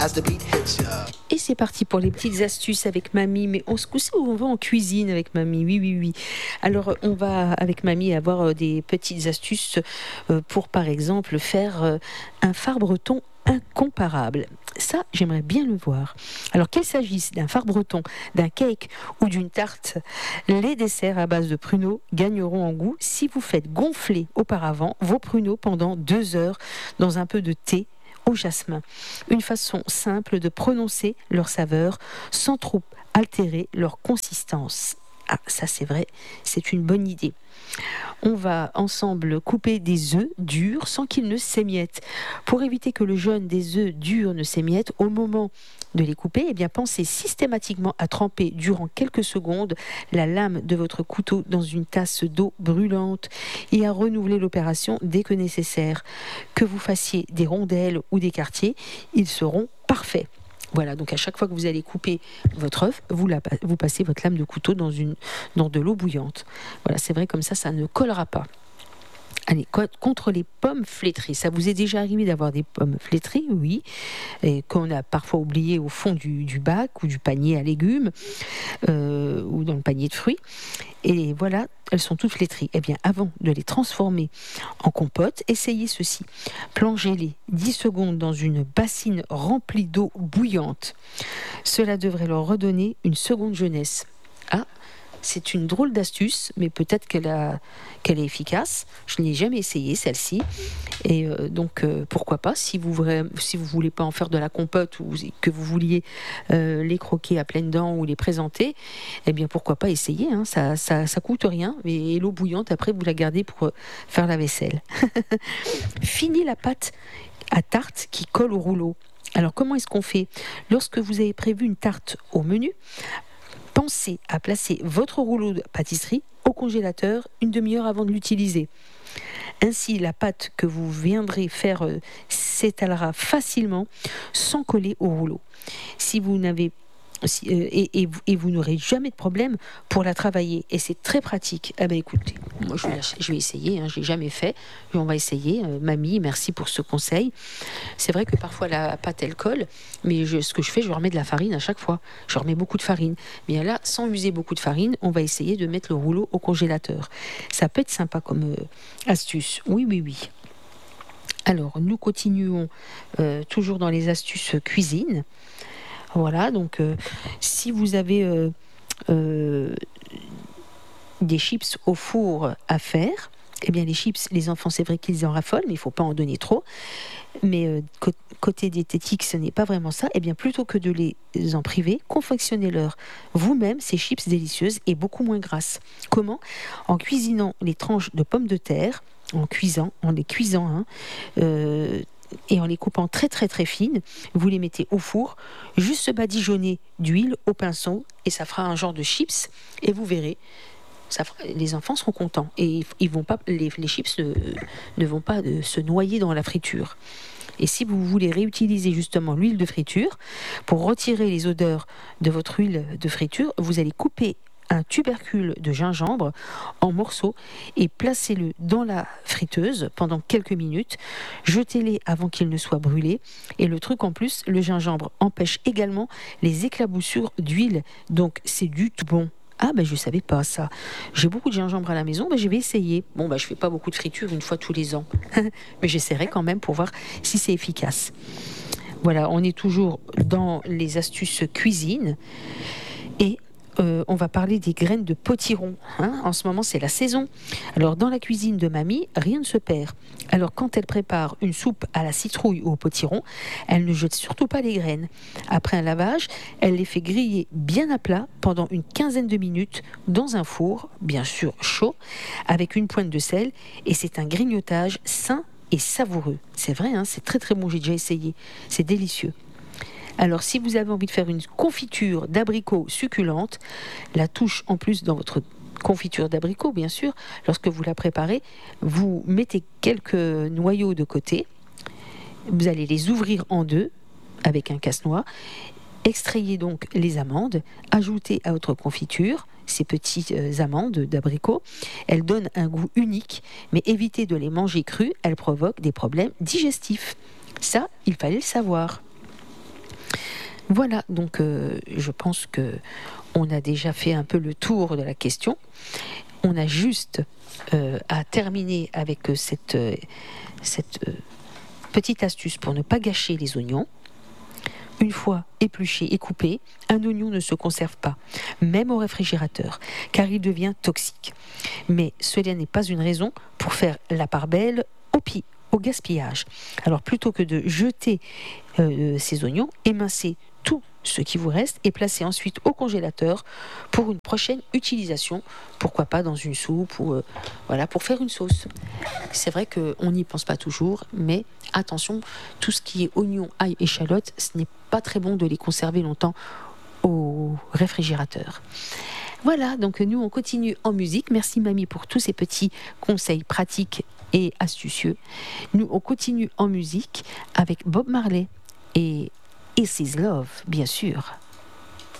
as the beat hits ya. Et c'est parti pour les petites astuces avec mamie, mais on se cousse où on va en cuisine avec mamie, oui. Alors on va avec mamie avoir des petites astuces pour par exemple faire un phare breton incomparable. Ça, j'aimerais bien le voir. Alors qu'il s'agisse d'un phare breton, d'un cake ou d'une tarte, les desserts à base de pruneaux gagneront en goût si vous faites gonfler auparavant vos pruneaux pendant 2 heures dans un peu de thé au jasmin. Une façon simple de prononcer leur saveur sans trop altérer leur consistance. Ah, ça c'est vrai, c'est une bonne idée. On va ensemble couper des œufs durs sans qu'ils ne s'émiettent. Pour éviter que le jaune des œufs durs ne s'émiette, au moment de les couper, eh bien, pensez systématiquement à tremper durant quelques secondes la lame de votre couteau dans une tasse d'eau brûlante et à renouveler l'opération dès que nécessaire. Que vous fassiez des rondelles ou des quartiers, ils seront parfaits. Voilà, donc à chaque fois que vous allez couper votre œuf, vous passez votre lame de couteau dans de l'eau bouillante. Voilà, c'est vrai, comme ça ne collera pas. Allez, contre les pommes flétries. Ça vous est déjà arrivé d'avoir des pommes flétries, oui, et qu'on a parfois oublié au fond du bac ou du panier à légumes ou dans le panier de fruits. Et voilà, elles sont toutes flétries. Eh bien, avant de les transformer en compote, essayez ceci. Plongez-les 10 secondes dans une bassine remplie d'eau bouillante. Cela devrait leur redonner une seconde jeunesse. Ah, c'est une drôle d'astuce, mais peut-être qu'elle est efficace. Je ne l'ai jamais essayé, celle-ci. Et donc, pourquoi pas, si vous voulez pas en faire de la compote ou que vous vouliez les croquer à pleines dents ou les présenter, eh bien, pourquoi pas essayer, hein. Ça coûte rien. Et l'eau bouillante, après, vous la gardez pour faire la vaisselle. Fini la pâte à tarte qui colle au rouleau. Alors, comment est-ce qu'on fait ? Lorsque vous avez prévu une tarte au menu, pensez à placer votre rouleau de pâtisserie au congélateur une demi-heure avant de l'utiliser. Ainsi, la pâte que vous viendrez faire s'étalera facilement sans coller au rouleau. Si vous n'avez et vous n'aurez jamais de problème pour la travailler. Et c'est très pratique. Ah ben écoutez, moi je vais essayer, hein, je l'ai jamais fait. Et on va essayer. Mamie, merci pour ce conseil. C'est vrai que parfois la pâte elle colle, mais ce que je fais, je remets de la farine à chaque fois. Je remets beaucoup de farine. Mais là, sans user beaucoup de farine, on va essayer de mettre le rouleau au congélateur. Ça peut être sympa comme astuce. Oui. Alors, nous continuons toujours dans les astuces cuisine. Voilà, donc si vous avez des chips au four à faire, eh bien les chips, les enfants, c'est vrai qu'ils en raffolent, mais il ne faut pas en donner trop. Mais côté diététique, ce n'est pas vraiment ça. Eh bien, plutôt que de les en priver, confectionnez-leur vous-même ces chips délicieuses et beaucoup moins grasses. Comment ? En cuisinant les tranches de pommes de terre, en les cuisant, hein, et en les coupant très très très fines, vous les mettez au four, juste badigeonner d'huile au pinceau, et ça fera un genre de chips, et vous verrez, les enfants seront contents, et ils vont pas, les chips ne vont pas se noyer dans la friture. Et si vous voulez réutiliser justement l'huile de friture, pour retirer les odeurs de votre huile de friture, vous allez couper un tubercule de gingembre en morceaux et placez-le dans la friteuse pendant quelques minutes. Jetez-les avant qu'il ne soit brûlé. Et le truc en plus, le gingembre empêche également les éclaboussures d'huile. Donc c'est du tout bon. Ah ben je savais pas ça. J'ai beaucoup de gingembre à la maison, je vais essayer. Bon je fais pas beaucoup de friture une fois tous les ans. Mais j'essaierai quand même pour voir si c'est efficace. Voilà, on est toujours dans les astuces cuisine. Et on va parler des graines de potiron. En ce moment, c'est la saison. Alors, dans la cuisine de mamie, rien ne se perd. Alors, quand elle prépare une soupe à la citrouille ou au potiron, elle ne jette surtout pas les graines. Après un lavage, elle les fait griller bien à plat pendant une quinzaine de minutes dans un four, bien sûr chaud, avec une pointe de sel. Et c'est un grignotage sain et savoureux. C'est vrai, c'est très très bon, j'ai déjà essayé. C'est délicieux. Alors, si vous avez envie de faire une confiture d'abricots succulente, la touche en plus dans votre confiture d'abricots, bien sûr, lorsque vous la préparez, vous mettez quelques noyaux de côté, vous allez les ouvrir en deux avec un casse-noix, extrayez donc les amandes, ajoutez à votre confiture ces petites amandes d'abricots. Elles donnent un goût unique, mais évitez de les manger crues, elles provoquent des problèmes digestifs. Ça, il fallait le savoir. Voilà, donc je pense que on a déjà fait un peu le tour de la question. On a juste à terminer avec cette petite astuce pour ne pas gâcher les oignons. Une fois épluché et coupé, un oignon ne se conserve pas, même au réfrigérateur, car il devient toxique. Mais cela n'est pas une raison pour faire la part belle au gaspillage. Alors plutôt que de jeter ces oignons, émincez tout ce qui vous reste et placez ensuite au congélateur pour une prochaine utilisation. Pourquoi pas dans une soupe ou voilà, pour faire une sauce. C'est vrai qu'on n'y pense pas toujours, mais attention, tout ce qui est oignons, ail, échalotes, ce n'est pas très bon de les conserver longtemps au réfrigérateur. Voilà, donc nous on continue en musique. Merci mamie pour tous ces petits conseils pratiques et astucieux. Nous on continue en musique avec Bob Marley et This Is Love, bien sûr.